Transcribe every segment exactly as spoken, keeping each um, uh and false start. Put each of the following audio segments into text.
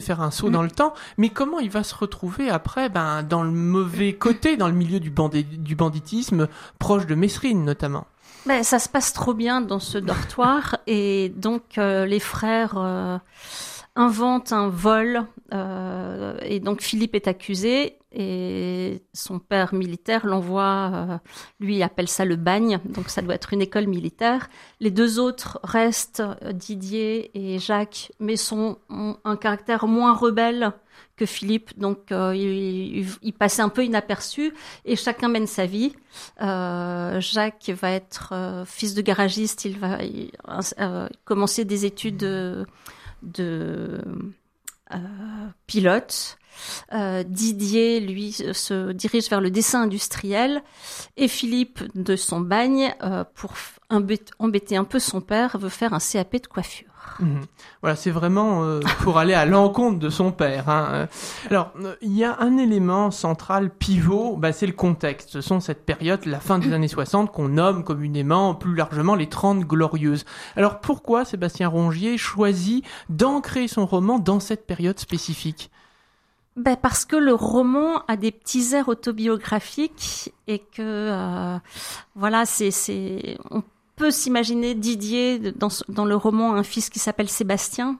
faire un saut mmh. dans le temps, mais comment il va se retrouver après ben, dans le mauvais côté, dans le milieu du, bandé, du banditisme, proche de Mesrine notamment? Ben, ça se passe trop bien dans ce dortoir et donc euh, les frères euh, inventent un vol euh, et donc Philippe est accusé et son père militaire l'envoie, euh, lui il appelle ça le bagne, donc ça doit être une école militaire. Les deux autres restent, Didier et Jacques, mais sont, ont un caractère moins rebelle que Philippe, donc euh, il, il, il passait un peu inaperçu et chacun mène sa vie. Euh, Jacques va être euh, fils de garagiste, il va il, euh, commencer des études de, de euh, pilote. Euh, Didier, lui, se dirige vers le dessin industriel et Philippe, de son bagne, euh, pour embêter, embêter un peu son père, veut faire un C A P de coiffure. Mmh. Voilà, c'est vraiment euh, pour aller à l'encontre de son père. Hein. Alors, il y a un élément central pivot, bah, c'est le contexte. Ce sont cette période, la fin des années soixante, qu'on nomme communément, plus largement, les Trente Glorieuses. Alors, pourquoi Sébastien Rongier choisit d'ancrer son roman dans cette période spécifique ? Ben parce que le roman a des petits airs autobiographiques et que euh, voilà, c'est c'est on peut s'imaginer Didier dans dans le roman un fils qui s'appelle Sébastien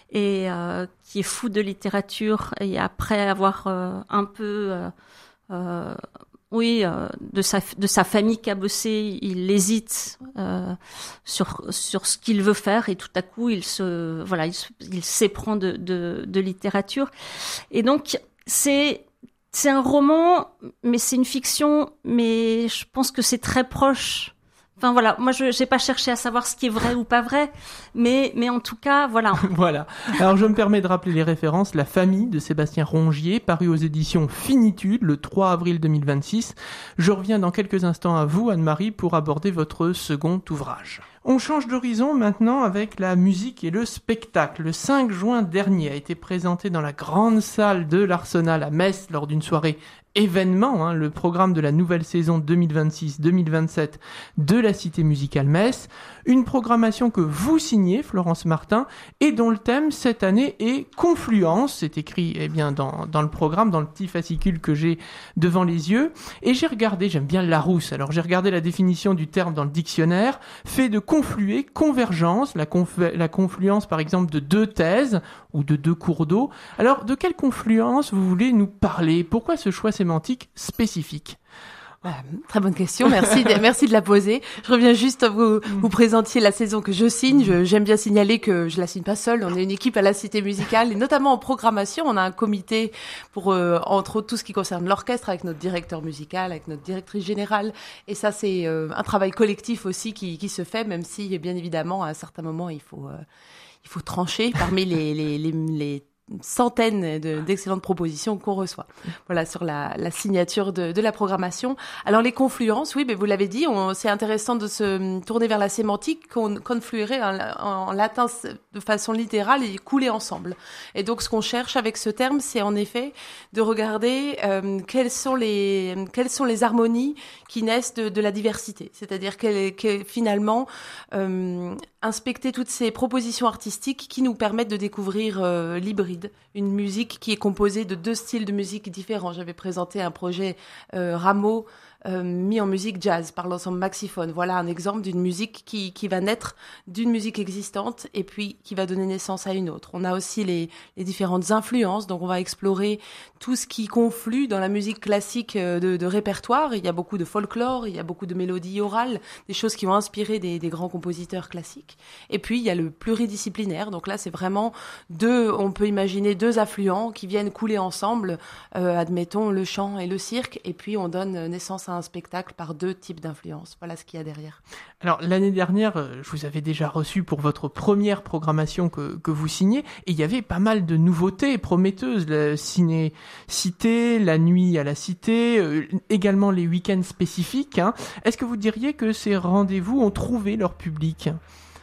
et euh, qui est fou de littérature et après avoir euh, un peu euh, euh, oui euh, de sa de sa famille cabossée, il hésite euh, sur sur ce qu'il veut faire et tout à coup il se voilà il, se, il s'éprend de, de de littérature et donc c'est c'est un roman mais c'est une fiction mais je pense que c'est très proche. Enfin voilà, moi je j'ai pas cherché à savoir ce qui est vrai ou pas vrai, mais mais en tout cas voilà. Voilà. Alors je me permets de rappeler les références. La famille de Sébastien Rongier, paru aux éditions Finitude le trois avril deux mille vingt-six. Je reviens dans quelques instants à vous, Anne-Marie, pour aborder votre second ouvrage. On change d'horizon maintenant avec la musique et le spectacle. Le cinq juin dernier a été présenté dans la grande salle de l'Arsenal à Metz lors d'une soirée événement, hein, le programme de la nouvelle saison deux mille vingt-six deux mille vingt-sept de la Cité musicale Metz. Une programmation que vous signez, Florence Martin, et dont le thème cette année est confluence. C'est écrit eh bien dans, dans le programme, dans le petit fascicule que j'ai devant les yeux. Et j'ai regardé, j'aime bien le Larousse, alors j'ai regardé la définition du terme dans le dictionnaire, fait de confluer, convergence, la, conf- la confluence par exemple de deux thèses ou de deux cours d'eau. Alors de quelle confluence vous voulez nous parler ? Pourquoi ce choix sémantique spécifique ? Euh, très bonne question, merci de, merci de la poser. Je reviens juste, vous, vous présentiez la saison que je signe. Je, j'aime bien signaler que je la signe pas seule. On est une équipe à la Cité musicale et notamment en programmation. On a un comité pour, euh, entre autres, tout ce qui concerne l'orchestre avec notre directeur musical, avec notre directrice générale. Et ça, c'est euh, un travail collectif aussi qui, qui se fait, même si, bien évidemment, à un certain moment, il faut, euh, il faut trancher parmi les, les, les, les centaines de, d'excellentes propositions qu'on reçoit. Voilà, sur la, la signature de, de la programmation. Alors, les confluences, oui, mais vous l'avez dit, on, c'est intéressant de se tourner vers la sémantique, qu'on confluerait en, en latin de façon littérale et couler ensemble. Et donc, ce qu'on cherche avec ce terme, c'est en effet de regarder euh, quelles sont les, quelles sont les harmonies qui naissent de, de la diversité. C'est-à-dire qu'elle, que finalement, euh, inspecter toutes ces propositions artistiques qui nous permettent de découvrir euh, l'hybride, une musique qui est composée de deux styles de musique différents. J'avais présenté un projet euh, Rameau euh, mis en musique jazz par l'ensemble Maxiphone. Voilà un exemple d'une musique qui, qui va naître d'une musique existante et puis qui va donner naissance à une autre. On a aussi les, les différentes influences, donc on va explorer tout ce qui conflue dans la musique classique de, de répertoire. Il y a beaucoup de folklore, il y a beaucoup de mélodies orales, des choses qui vont inspirer des, des grands compositeurs classiques. Et puis il y a le pluridisciplinaire, donc là c'est vraiment deux, on peut imaginer deux affluents qui viennent couler ensemble, euh, admettons le chant et le cirque, et puis on donne naissance à un spectacle par deux types d'influences. Voilà ce qu'il y a derrière. Alors l'année dernière, je vous avais déjà reçu pour votre première programmation que, que vous signez, et il y avait pas mal de nouveautés prometteuses, la ciné cité, la nuit à la cité, euh, également les week-ends spécifiques. Hein. Est-ce que vous diriez que ces rendez-vous ont trouvé leur public ?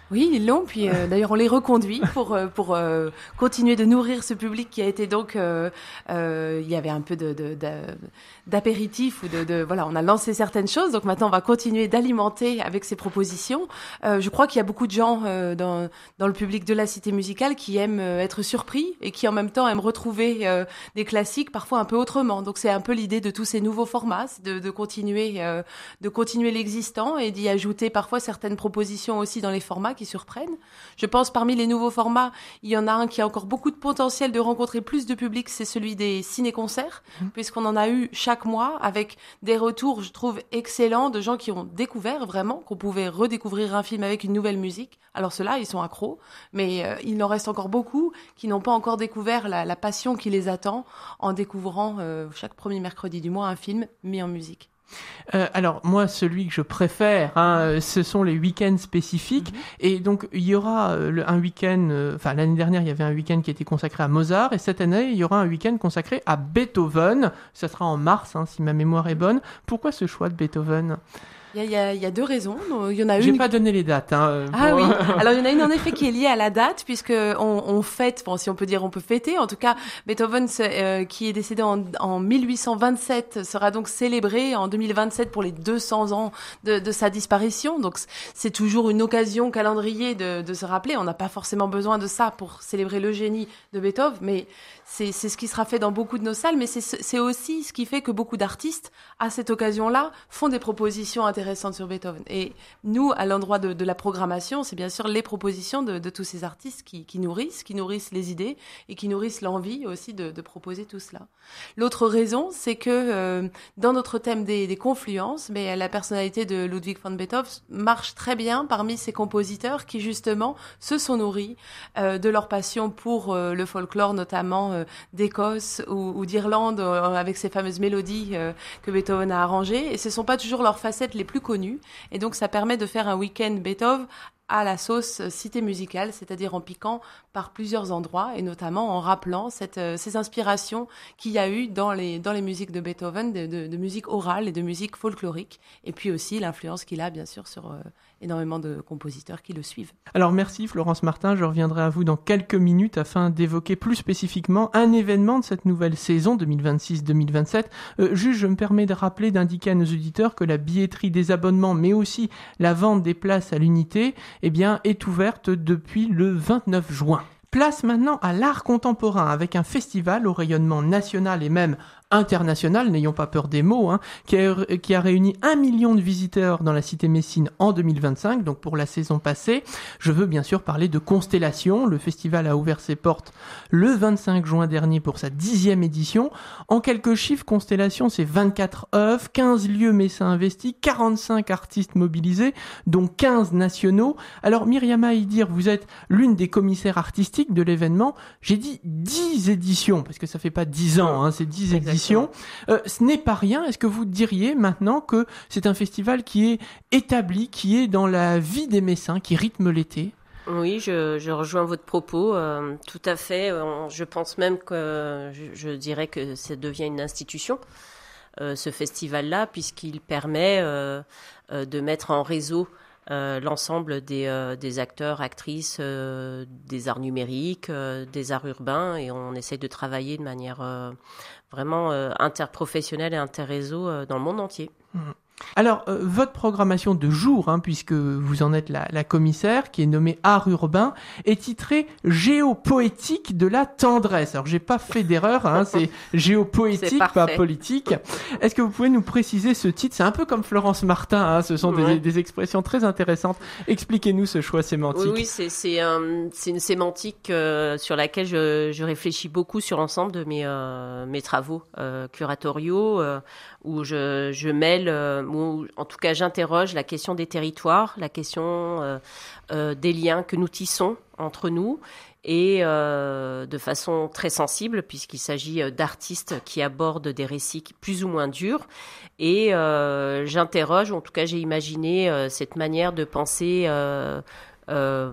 Oui, ils l'ont. Puis euh, d'ailleurs, on les reconduit pour euh, pour euh, continuer de nourrir ce public qui a été donc. Euh, euh, il y avait un peu de, de, de d'apéritif ou de, de voilà, on a lancé certaines choses. Donc maintenant, on va continuer d'alimenter avec ces propositions. Euh, je crois qu'il y a beaucoup de gens euh, dans dans le public de la Cité musicale qui aiment euh, être surpris et qui en même temps aiment retrouver euh, des classiques parfois un peu autrement. Donc c'est un peu l'idée de tous ces nouveaux formats, de de continuer euh, de continuer l'existant et d'y ajouter parfois certaines propositions aussi dans les formats qui surprennent. Je pense parmi les nouveaux formats, il y en a un qui a encore beaucoup de potentiel de rencontrer plus de public, c'est celui des ciné-concerts, mmh. puisqu'on en a eu chaque mois avec des retours, je trouve, excellents de gens qui ont découvert vraiment qu'on pouvait redécouvrir un film avec une nouvelle musique. Alors ceux-là, ils sont accros, mais euh, il en reste encore beaucoup qui n'ont pas encore découvert la, la passion qui les attend en découvrant euh, chaque premier mercredi du mois un film mis en musique. Euh, alors moi, celui que je préfère, hein, ce sont les week-ends spécifiques. Mm-hmm. Et donc il y aura euh, le, un week-end. Enfin, euh, l'année dernière, il y avait un week-end qui était consacré à Mozart, et cette année, il y aura un week-end consacré à Beethoven. Ça sera en mars, hein, si ma mémoire est bonne. Pourquoi ce choix de Beethoven ? Il y, a, il y a deux raisons. Il y en a une. J'ai pas donné les dates. Hein, pour... Ah oui. Alors il y en a une en effet qui est liée à la date, puisque on, on fête, bon, si on peut dire, on peut fêter. En tout cas, Beethoven, euh, qui est décédé en, en mille huit cent vingt-sept, sera donc célébré en deux mille vingt-sept pour les deux cents ans de, de sa disparition. Donc c'est toujours une occasion calendrier de, de se rappeler. On n'a pas forcément besoin de ça pour célébrer le génie de Beethoven, mais c'est, c'est ce qui sera fait dans beaucoup de nos salles. Mais c'est, c'est aussi ce qui fait que beaucoup d'artistes, à cette occasion-là, font des propositions intéressantes sur Beethoven. Et nous, à l'endroit de, de la programmation, c'est bien sûr les propositions de, de tous ces artistes qui, qui nourrissent, qui nourrissent les idées et qui nourrissent l'envie aussi de, de proposer tout cela. L'autre raison, c'est que euh, dans notre thème des, des confluences, mais la personnalité de Ludwig van Beethoven marche très bien parmi ces compositeurs qui justement se sont nourris euh, de leur passion pour euh, le folklore, notamment euh, d'Écosse ou, ou d'Irlande, euh, avec ces fameuses mélodies euh, que Beethoven a arrangées. Et ce ne sont pas toujours leurs facettes les plus connues. Et donc, ça permet de faire un week-end Beethoven à la sauce cité musicale, c'est-à-dire en piquant par plusieurs endroits et notamment en rappelant cette, euh, ces inspirations qu'il y a eu dans les, dans les musiques de Beethoven, de, de, de musique orale et de musique folklorique, et puis aussi l'influence qu'il a bien sûr sur euh, énormément de compositeurs qui le suivent. Alors merci Florence Martin, je reviendrai à vous dans quelques minutes afin d'évoquer plus spécifiquement un événement de cette nouvelle saison deux mille vingt-six deux mille vingt-sept. Euh, juste, je me permets de rappeler, d'indiquer à nos auditeurs que la billetterie des abonnements, mais aussi la vente des places à l'unité, eh bien, est ouverte depuis le vingt-neuf juin. Place maintenant à l'art contemporain avec un festival au rayonnement national et même international, n'ayons pas peur des mots, hein, qui, a, qui a réuni un million de visiteurs dans la cité Messine en deux mille vingt-cinq, donc pour la saison passée. Je veux bien sûr parler de Constellation. Le festival a ouvert ses portes le vingt-cinq juin dernier pour sa dixième édition. En quelques chiffres, Constellation, c'est vingt-quatre œuvres, quinze lieux messins investis, quarante-cinq artistes mobilisés, dont quinze nationaux. Alors Myriam Aïdir, vous êtes l'une des commissaires artistiques de l'événement. J'ai dit dix éditions, parce que ça fait pas dix ans, hein, c'est dix éditions. Euh, ce n'est pas rien. Est-ce que vous diriez maintenant que c'est un festival qui est établi, qui est dans la vie des Messins, qui rythme l'été ? Oui, je, je rejoins votre propos, euh, tout à fait. Euh, je pense même que je, je dirais que ça devient une institution, euh, ce festival-là, puisqu'il permet euh, euh, de mettre en réseau Euh, l'ensemble des, euh, des acteurs, actrices, euh, des arts numériques, euh, des arts urbains, et on essaye de travailler de manière euh, vraiment euh, interprofessionnelle et interréseau euh, dans le monde entier. Mmh. Alors, euh, votre programmation de jour, hein, puisque vous en êtes la, la commissaire, qui est nommée Art urbain, est titrée Géopoétique de la tendresse. Alors, j'ai pas fait d'erreur, hein, c'est géopoétique, c'est pas politique. Est-ce que vous pouvez nous préciser ce titre ? C'est un peu comme Florence Martin, hein, ce sont ouais. des, des expressions très intéressantes. Expliquez-nous ce choix sémantique. Oui, oui c'est, c'est, un, c'est une sémantique euh, sur laquelle je, je réfléchis beaucoup sur l'ensemble de mes, euh, mes travaux euh, curatoriaux, euh, où je, je mêle... Euh, où, en tout cas, j'interroge la question des territoires, la question euh, euh, des liens que nous tissons entre nous, et euh, de façon très sensible, puisqu'il s'agit d'artistes qui abordent des récits plus ou moins durs. Et euh, j'interroge, en tout cas, j'ai imaginé euh, cette manière de penser euh, euh,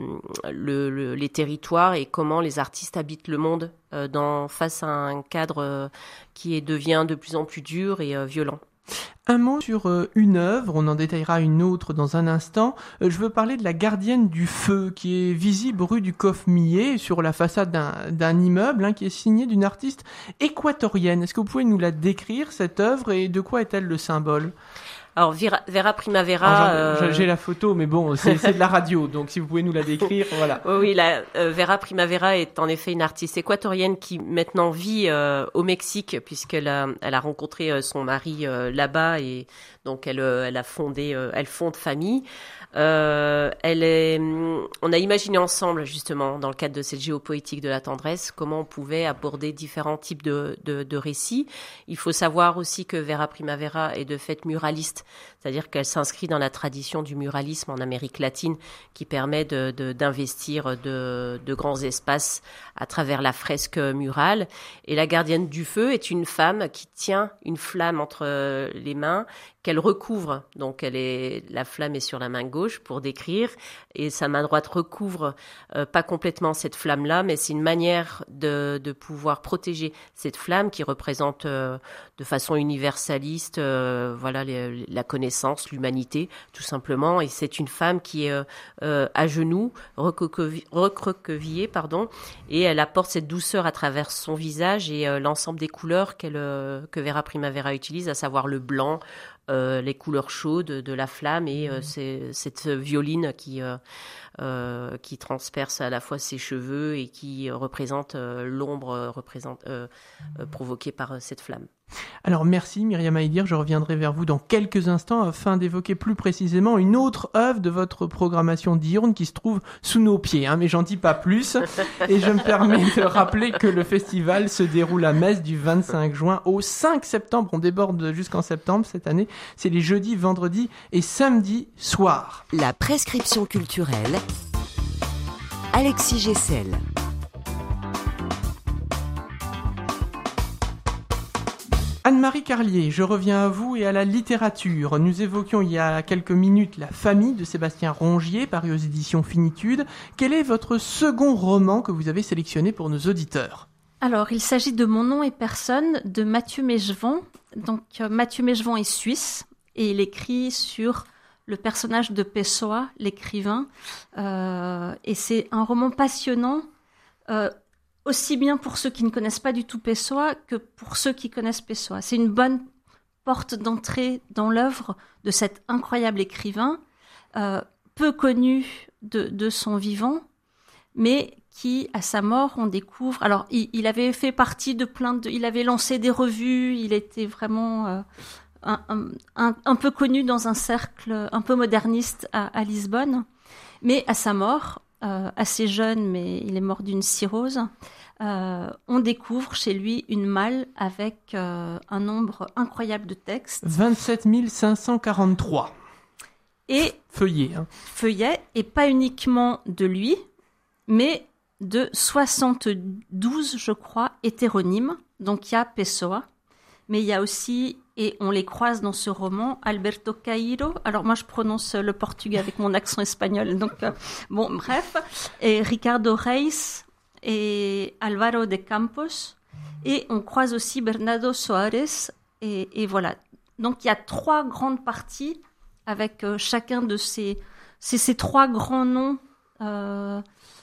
le, le, les territoires et comment les artistes habitent le monde euh, dans, face à un cadre euh, qui est, devient de plus en plus dur et euh, violent. Un mot sur euh, une œuvre, on en détaillera une autre dans un instant. Euh, je veux parler de La Gardienne du Feu, qui est visible rue du Coff-Millet, sur la façade d'un, d'un immeuble, hein, qui est signée d'une artiste équatorienne. Est-ce que vous pouvez nous la décrire, cette œuvre, et de quoi est-elle le symbole ? Alors, Vera, Vera Primavera... Alors, j'ai, euh... j'ai la photo, mais bon, c'est, c'est de la radio, donc si vous pouvez nous la décrire, voilà. Oui, oui, la, euh, Vera Primavera est en effet une artiste équatorienne qui maintenant vit euh, au Mexique, puisqu'elle a, elle a rencontré euh, son mari euh, là-bas, et donc elle, euh, elle a fondé, euh, elle fonde famille. Euh, elle est, on a imaginé ensemble, justement, dans le cadre de cette géopoétique de la tendresse, comment on pouvait aborder différents types de, de, de récits. Il faut savoir aussi que Vera Primavera est de fait muraliste, c'est-à-dire qu'elle s'inscrit dans la tradition du muralisme en Amérique latine, qui permet de, de, d'investir de, de grands espaces à travers la fresque murale. Et la gardienne du feu est une femme qui tient une flamme entre les mains, qu'elle recouvre. Donc, elle est, la flamme est sur la main gauche pour décrire, et sa main droite recouvre euh, pas complètement cette flamme-là, mais c'est une manière de, de pouvoir protéger cette flamme qui représente euh, de façon universaliste, euh, voilà, les, la connaissance, l'humanité, tout simplement. Et c'est une femme qui est euh, à genoux, recroquevillée, recroquevillée, pardon, et elle apporte cette douceur à travers son visage et euh, l'ensemble des couleurs qu'elle, euh, que Vera Primavera utilise, à savoir le blanc, Euh, les couleurs chaudes de la flamme et euh, c'est, cette violine qui, euh, euh, qui transperce à la fois ses cheveux et qui euh, représente euh, l'ombre euh, représente, euh, euh, provoquée par euh, cette flamme. Alors merci Myriam Aïdir, je reviendrai vers vous dans quelques instants afin d'évoquer plus précisément une autre œuvre de votre programmation diurne qui se trouve sous nos pieds, hein, mais j'en dis pas plus. Et je me permets de rappeler que le festival se déroule à Metz du vingt-cinq juin au cinq septembre. On déborde jusqu'en septembre cette année. C'est les jeudis, vendredis et samedis soirs. La prescription culturelle, Alexis Gessel. Anne-Marie Carlier, je reviens à vous et à la littérature. Nous évoquions il y a quelques minutes La famille de Sébastien Rongier, paru aux éditions Finitude. Quel est votre second roman que vous avez sélectionné pour nos auditeurs ? Alors, il s'agit de Mon nom et personne de Mathieu Mechevant. Donc, euh, Mathieu Mechevant est suisse et il écrit sur le personnage de Pessoa, l'écrivain. Euh, et c'est un roman passionnant, euh, aussi bien pour ceux qui ne connaissent pas du tout Pessoa que pour ceux qui connaissent Pessoa. C'est une bonne porte d'entrée dans l'œuvre de cet incroyable écrivain, euh, peu connu de, de son vivant, mais qui, à sa mort, on découvre... Alors, il, il avait fait partie de plein de... Il avait lancé des revues, il était vraiment euh, un, un, un peu connu dans un cercle un peu moderniste à, à Lisbonne. Mais à sa mort, euh, assez jeune, mais il est mort d'une cirrhose, euh, on découvre chez lui une malle avec euh, un nombre incroyable de textes. vingt-sept mille cinq cent quarante-trois. Et feuillets. Hein. Feuillets, et pas uniquement de lui, mais de soixante-douze, je crois, hétéronymes. Donc il y a Pessoa, mais il y a aussi, et on les croise dans ce roman, Alberto Cairo. Alors moi je prononce le portugais avec mon accent espagnol, donc euh, bon, bref. Et Ricardo Reis et Álvaro de Campos. Et on croise aussi Bernardo Soares. Et, et voilà. Donc il y a trois grandes parties avec euh, chacun de ces, ces, ces trois grands noms. Euh,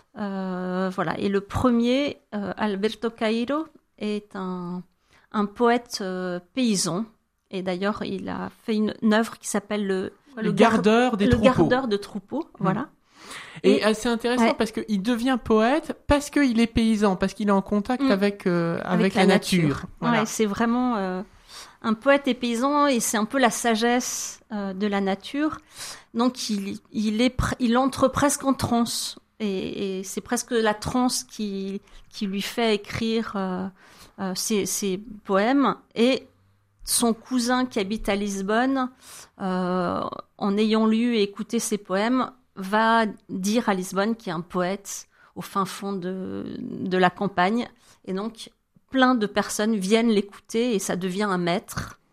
euh, voilà. Et le premier, euh, Alberto Cairo, est un, un poète euh, paysan. Et d'ailleurs, il a fait une, une œuvre qui s'appelle le, le, le gardeur des le troupeaux. gardeur de troupeaux, mmh. Voilà. Et, et c'est intéressant ouais. parce qu'il devient poète parce qu'il est paysan, parce qu'il est en contact mmh. avec, euh, avec, avec la, la nature. nature. Voilà. Ouais, c'est vraiment euh, un poète et paysan, et c'est un peu la sagesse euh, de la nature. Donc, il, il, est, il entre presque en transe. Et, et c'est presque la transe qui, qui lui fait écrire euh, euh, ses, ses poèmes. Et son cousin qui habite à Lisbonne, euh, en ayant lu et écouté ses poèmes, va dire à Lisbonne qu'il y a un poète au fin fond de, de la campagne. Et donc, plein de personnes viennent l'écouter et ça devient un maître.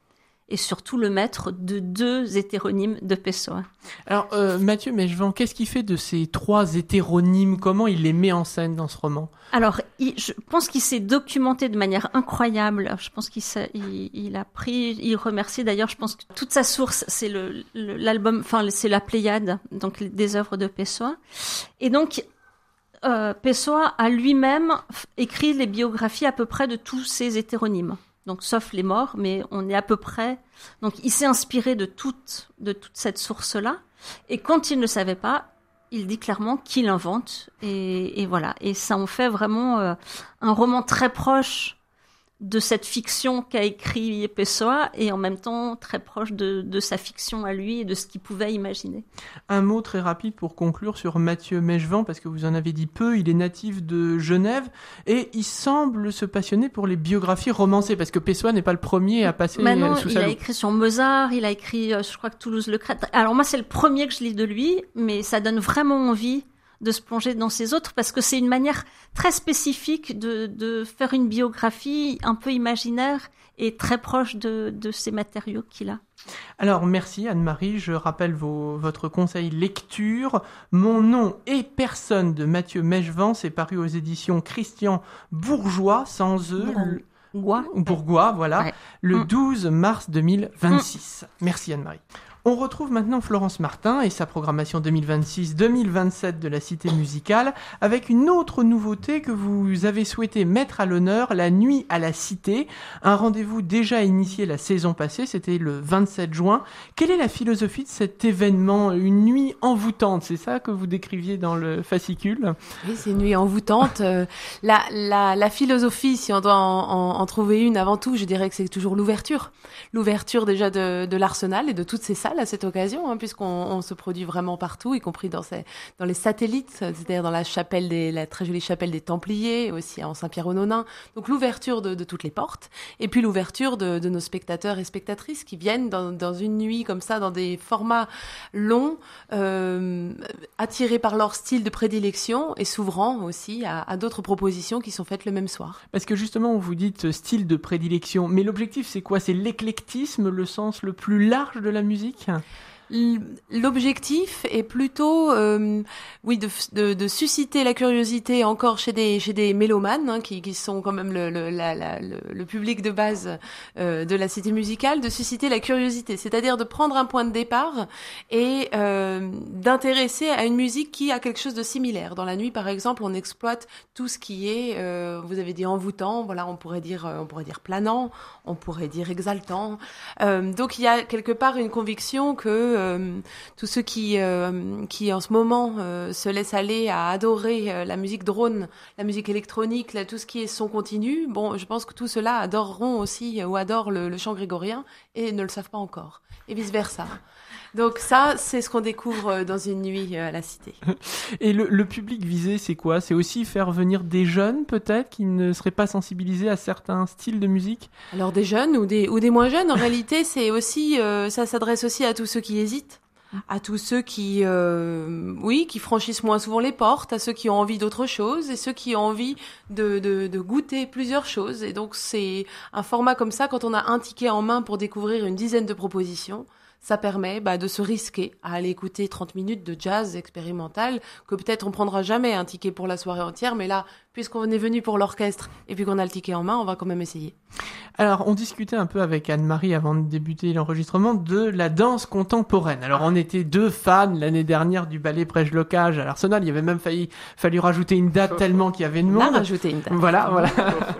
et surtout le maître de deux hétéronymes de Pessoa. Alors, euh, Mathieu Mechevant, qu'est-ce qu'il fait de ces trois hétéronymes? Comment il les met en scène dans ce roman? Alors, il, je pense qu'il s'est documenté de manière incroyable. Je pense qu'il il, il a pris, il remercie d'ailleurs, je pense que toute sa source, c'est le, le, l'album, enfin, c'est la Pléiade, donc des œuvres de Pessoa. Et donc, euh, Pessoa a lui-même écrit les biographies à peu près de tous ces hétéronymes. Donc, sauf les morts, mais on est à peu près. Donc, il s'est inspiré de toute, de toute cette source-là. Et quand il ne le savait pas, il dit clairement qu'il invente. Et, et voilà. Et ça en fait vraiment euh, un roman très proche de cette fiction qu'a écrit Pessoa et en même temps très proche de, de sa fiction à lui et de ce qu'il pouvait imaginer. Un mot très rapide pour conclure sur Mathieu Mechevant, parce que vous en avez dit peu. Il est natif de Genève et il semble se passionner pour les biographies romancées, parce que Pessoa n'est pas le premier à passer Maintenant, sous il sa a loupe. écrit sur Mozart, il a écrit, je crois que Toulouse-Lautrec. Alors moi, c'est le premier que je lis de lui, mais ça donne vraiment envie de se plonger dans ces autres, parce que c'est une manière très spécifique de, de faire une biographie un peu imaginaire et très proche de, de ces matériaux qu'il a. Alors, merci Anne-Marie. Je rappelle vos, votre conseil lecture. Mon nom et personne de Mathieu Mechevant, c'est paru aux éditions Christian Bourgeois, sans eux. Bourgois. Bourgois, voilà. Ouais. Le Mm. douze mars deux mille vingt-six. Mm. Merci Anne-Marie. On retrouve maintenant Florence Martin et sa programmation deux mille vingt-six deux mille vingt-sept de la Cité musicale avec une autre nouveauté que vous avez souhaité mettre à l'honneur, la Nuit à la Cité, un rendez-vous déjà initié la saison passée, c'était le vingt-sept juin. Quelle est la philosophie de cet événement, une nuit envoûtante? C'est ça que vous décriviez dans le fascicule? Oui, c'est une nuit envoûtante. Euh, la, la, la philosophie, si on doit en, en, en trouver une avant tout, je dirais que c'est toujours l'ouverture. L'ouverture déjà de, de l'Arsenal et de toutes ces salles à cette occasion, hein, puisqu'on on se produit vraiment partout, y compris dans, ces, dans les satellites, c'est-à-dire dans la chapelle des, la très jolie chapelle des Templiers, aussi en Saint-Pierre-aux-Nonains. Donc l'ouverture de, de toutes les portes, et puis l'ouverture de, de nos spectateurs et spectatrices qui viennent dans, dans une nuit comme ça, dans des formats longs, euh, attirés par leur style de prédilection et s'ouvrant aussi à, à d'autres propositions qui sont faites le même soir. Parce que justement, vous dites style de prédilection, mais l'objectif c'est quoi? C'est l'éclectisme, le sens le plus large de la musique? L'objectif est plutôt, euh, oui, de, de, de susciter la curiosité encore chez des chez des mélomanes, hein, qui, qui sont quand même le le, la, la, le, le public de base euh, de la Cité musicale, de susciter la curiosité, c'est-à-dire de prendre un point de départ et euh, d'intéresser à une musique qui a quelque chose de similaire. Dans la nuit, par exemple, on exploite tout ce qui est, euh, vous avez dit envoûtant, voilà, on pourrait dire, on pourrait dire planant, on pourrait dire exaltant. Euh, donc il y a quelque part une conviction que Euh, tous ceux qui, euh, qui en ce moment euh, se laissent aller à adorer euh, la musique drone, la musique électronique, là, tout ce qui est son continu, bon, je pense que tous ceux-là adoreront aussi euh, ou adorent le, le chant grégorien et ne le savent pas encore, et vice-versa. Donc ça, c'est ce qu'on découvre dans une nuit à la Cité. Et le, le public visé, c'est quoi? C'est aussi faire venir des jeunes, peut-être, qui ne seraient pas sensibilisés à certains styles de musique? Alors des jeunes ou des, ou des moins jeunes, en réalité, c'est aussi, euh, ça s'adresse aussi à tous ceux qui hésitent, à tous ceux qui, euh, oui, qui franchissent moins souvent les portes, à ceux qui ont envie d'autre chose et ceux qui ont envie de, de, de goûter plusieurs choses. Et donc c'est un format comme ça, quand on a un ticket en main pour découvrir une dizaine de propositions, ça permet bah, de se risquer à aller écouter trente minutes de jazz expérimental, que peut-être on prendra jamais un ticket pour la soirée entière, mais là, puisqu'on est venu pour l'orchestre et puis qu'on a le ticket en main, on va quand même essayer. Alors, on discutait un peu avec Anne-Marie avant de débuter l'enregistrement de la danse contemporaine. Alors, on était deux fans l'année dernière du ballet Brèche-Locage à l'Arsenal. Il y avait même failli, fallu rajouter une date tellement qu'il y avait de On a monde. rajouté une date. Voilà, voilà.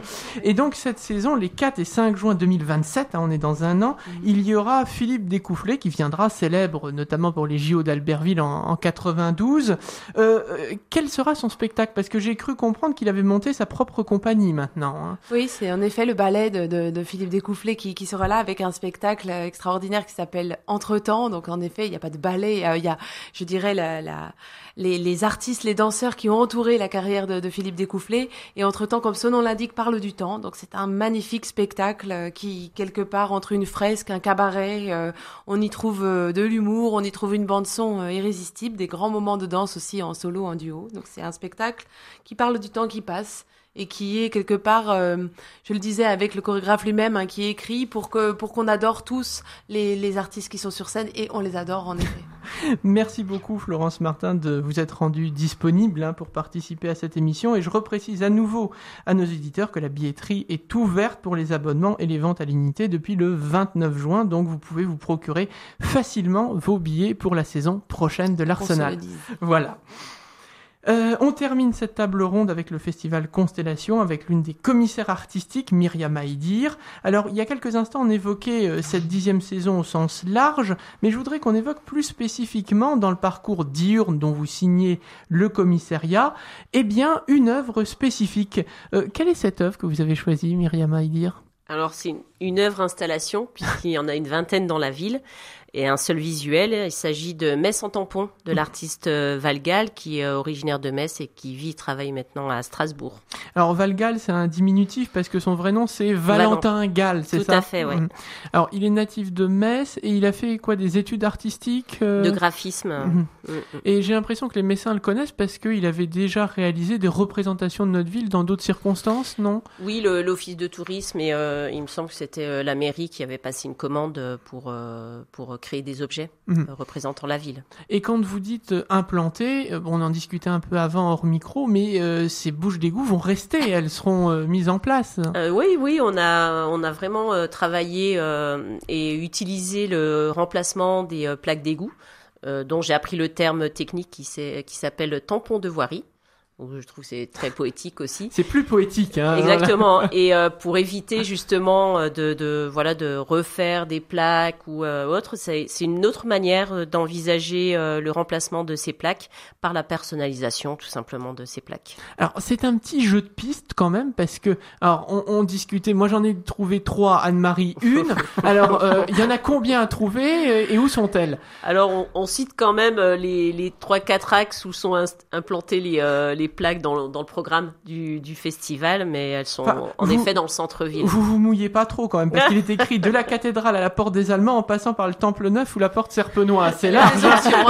Et donc, cette saison, les quatre et cinq juin deux mille vingt-sept, hein, on est dans un an, mmh. il y aura Philippe Découfflet qui viendra, célèbre notamment pour les J O d'Albertville en, en quatre-vingt-douze. Euh, quel sera son spectacle? Parce que j'ai cru comprendre qu'il avait monté sa propre compagnie maintenant. Hein. Oui, c'est en effet le ballet de, de, de Philippe Découfflet qui, qui sera là avec un spectacle extraordinaire qui s'appelle Entre-temps. Donc en effet, il n'y a pas de ballet, il y a, je dirais, la, la, les, les artistes, les danseurs qui ont entouré la carrière de, de Philippe Découfflet. Et Entre-temps, comme son nom l'indique, parle du temps. Donc c'est un magnifique spectacle qui, quelque part, entre une fresque, un cabaret, euh, on y trouve de l'humour, on y trouve une bande-son euh, irrésistible, des grands moments de danse aussi en solo, en duo. Donc c'est un spectacle qui parle du temps qui passe et qui est quelque part, euh, je le disais avec le chorégraphe lui-même, hein, qui est écrit pour que pour qu'on adore tous les, les artistes qui sont sur scène, et on les adore en effet. Merci beaucoup Florence Martin de vous être rendue disponible hein, pour participer à cette émission, et je reprécise à nouveau à nos auditeurs que la billetterie est ouverte pour les abonnements et les ventes à l'unité depuis le vingt-neuf juin, donc vous pouvez vous procurer facilement vos billets pour la saison prochaine de l'Arsenal. Voilà. Euh, on termine cette table ronde avec le festival Constellation, avec l'une des commissaires artistiques, Myriam Aïdir. Alors, il y a quelques instants, on évoquait euh, cette dixième saison au sens large, mais je voudrais qu'on évoque plus spécifiquement, dans le parcours diurne dont vous signez le commissariat, eh bien, une œuvre spécifique. Euh, quelle est cette œuvre que vous avez choisie, Myriam Aïdir ? Alors, c'est une, une œuvre installation, puisqu'il y en a une vingtaine dans la ville, et un seul visuel. Il s'agit de Metz en tampon, de l'artiste Valgal, qui est originaire de Metz et qui vit et travaille maintenant à Strasbourg. Alors, Valgal, c'est un diminutif parce que son vrai nom, c'est Valentin Gall, c'est Tout ça ? Tout à fait, oui. Mmh. Alors, il est natif de Metz et il a fait quoi, des études artistiques euh... De graphisme. Mmh. Mmh. Et j'ai l'impression que les Messins le connaissent parce qu'il avait déjà réalisé des représentations de notre ville dans d'autres circonstances, non ? Oui, le, l'office de tourisme, et euh, il me semble que c'était euh, la mairie qui avait passé une commande pour, euh, pour créer des objets mmh. euh, représentant la ville. Et quand vous dites euh, implanter, euh, on en discutait un peu avant hors micro, mais euh, ces bouches d'égout vont rester, elles seront euh, mises en place. Euh, oui, oui, on a, on a vraiment euh, travaillé euh, et utilisé le remplacement des euh, plaques d'égout, euh, dont j'ai appris le terme technique qui, qui s'appelle tampon de voirie. Je trouve que c'est très poétique aussi. C'est plus poétique, hein. Exactement. Voilà. Et euh, pour éviter justement de, de voilà de refaire des plaques ou euh, autre, c'est, c'est une autre manière d'envisager euh, le remplacement de ces plaques par la personnalisation, tout simplement, de ces plaques. Alors c'est un petit jeu de piste quand même, parce que alors on, on discutait. Moi j'en ai trouvé trois. Anne-Marie une. Alors il euh, y en a combien à trouver et où sont-elles ? Alors on, on cite quand même les les trois quatre axes où sont inst- implantés les euh, les plaques dans, dans le programme du, du festival, mais elles sont enfin, en vous, effet dans le centre-ville. Vous vous mouillez pas trop quand même, parce qu'il est écrit de la cathédrale à la porte des Allemands en passant par le Temple Neuf ou la porte Serpenois. C'est large.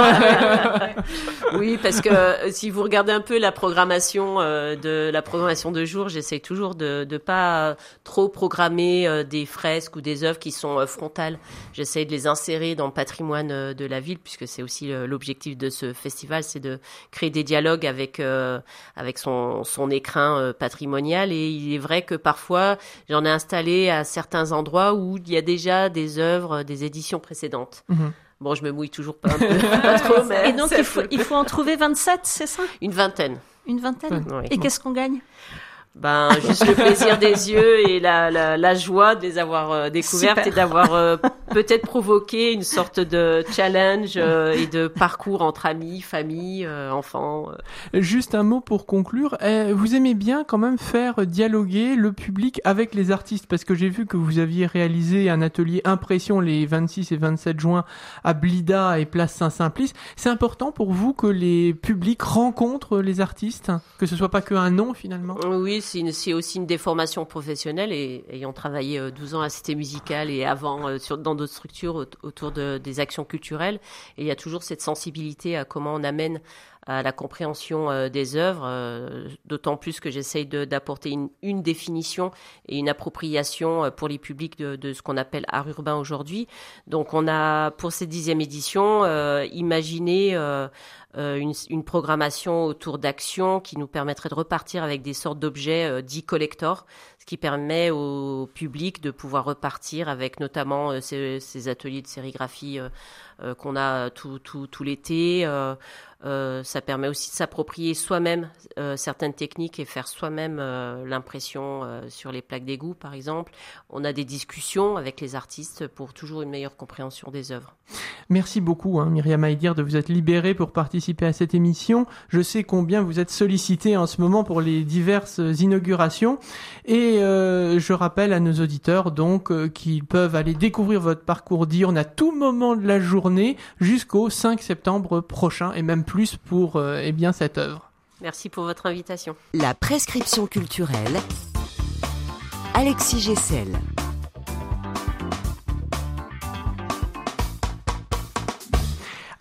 Oui, parce que euh, si vous regardez un peu la programmation euh, de la programmation de jour, j'essaie toujours de de pas trop programmer euh, des fresques ou des œuvres qui sont euh, frontales. J'essaie de les insérer dans le patrimoine euh, de la ville, puisque c'est aussi euh, l'objectif de ce festival, c'est de créer des dialogues avec euh, avec son, son écrin euh, patrimonial. Et il est vrai que parfois, j'en ai installé à certains endroits où il y a déjà des œuvres, des éditions précédentes. Mmh. Bon, je me mouille toujours pas un peu, pas trop, mais... Et donc, il faut, il faut en trouver vingt-sept, c'est ça ? Une vingtaine. Une vingtaine ? Oui. Et qu'est-ce qu'on gagne ? Ben, juste le plaisir des yeux et la, la, la joie de les avoir euh, découvertes. Super. Et d'avoir euh, peut-être provoqué une sorte de challenge euh, et de parcours entre amis, famille, euh, enfants. Euh. Juste un mot pour conclure. Euh, vous aimez bien quand même faire dialoguer le public avec les artistes, parce que j'ai vu que vous aviez réalisé un atelier impression les vingt-six et vingt-sept juin à Blida et place Saint-Simplice. C'est important pour vous que les publics rencontrent les artistes, que ce soit pas qu'un nom finalement ? Oui, c'est, une, c'est aussi une déformation professionnelle, et ayant travaillé euh, douze ans à Cité Musicale et avant euh, sur, dans d'autres structures au, autour de, des actions culturelles, et il y a toujours cette sensibilité à comment on amène à la compréhension euh, des œuvres, euh, d'autant plus que j'essaye de, d'apporter une, une définition et une appropriation euh, pour les publics de, de ce qu'on appelle art urbain aujourd'hui. Donc on a, pour cette dixième édition, euh, imaginé euh, euh, une, une programmation autour d'actions qui nous permettrait de repartir avec des sortes d'objets euh, dits collector, ce qui permet au public de pouvoir repartir avec notamment euh, ces, ces ateliers de sérigraphie euh, euh, qu'on a tout, tout, tout l'été. Euh, Euh, ça permet aussi de s'approprier soi-même euh, certaines techniques et faire soi-même euh, l'impression euh, sur les plaques d'égout, par exemple. On a des discussions avec les artistes pour toujours une meilleure compréhension des œuvres. Merci beaucoup, hein, Myriam Aïdir, de vous être libérée pour participer à cette émission. Je sais combien vous êtes sollicitée en ce moment pour les diverses inaugurations. Et euh, je rappelle à nos auditeurs donc euh, qu'ils peuvent aller découvrir votre parcours diurne à tout moment de la journée jusqu'au cinq septembre prochain, et même plus pour euh, eh bien, cette œuvre. Merci pour votre invitation. La prescription culturelle, Alexis Gessel.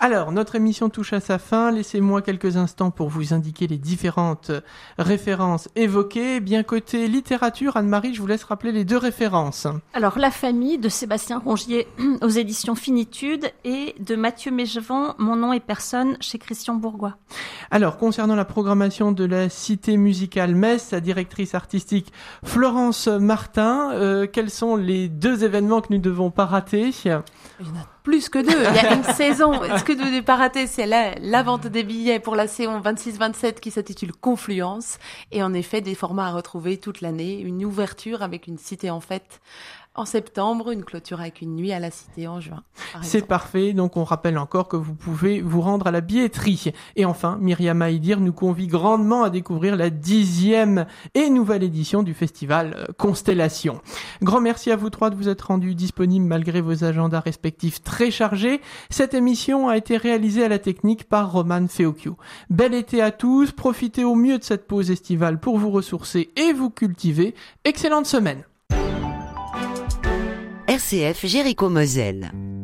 Alors, notre émission touche à sa fin. Laissez-moi quelques instants pour vous indiquer les différentes références évoquées. Bien côté littérature, Anne-Marie, je vous laisse rappeler les deux références. Alors, La famille de Sébastien Rongier aux éditions Finitude et de Mathieu Mégevant, Mon nom et personne chez Christian Bourgois. Alors, concernant la programmation de la Cité musicale Metz, sa directrice artistique Florence Martin, euh, quels sont les deux événements que nous ne devons pas rater ? Il y en a plus que deux. Il y a une saison. Ce que nous ne devons pas rater, c'est la, la vente des billets pour la saison vingt-six vingt-sept qui s'intitule Confluence. Et en effet, des formats à retrouver toute l'année. Une ouverture avec une cité en fête en septembre, une clôture avec une nuit à la Cité en juin. C'est parfait, donc on rappelle encore que vous pouvez vous rendre à la billetterie. Et enfin, Myriam Aïdir nous convie grandement à découvrir la dixième et nouvelle édition du festival Constellation. Grand merci à vous trois de vous être rendus disponibles malgré vos agendas respectifs très chargés. Cette émission a été réalisée à la technique par Roman Feocchio. Bel été à tous, profitez au mieux de cette pause estivale pour vous ressourcer et vous cultiver. Excellente semaine. R C F Jéricho Moselle.